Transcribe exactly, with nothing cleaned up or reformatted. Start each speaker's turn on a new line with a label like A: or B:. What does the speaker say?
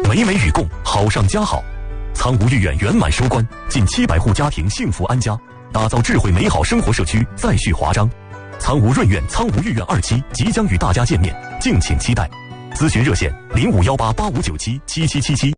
A: 美美与共，好上加好。苍梧御苑圆满收官，近七百户家庭幸福安家，打造智慧美好生活社区再续华章。苍梧润苑苍梧御苑二期即将与大家见面，敬请期待。咨询热线零五幺八八五九七七七七七。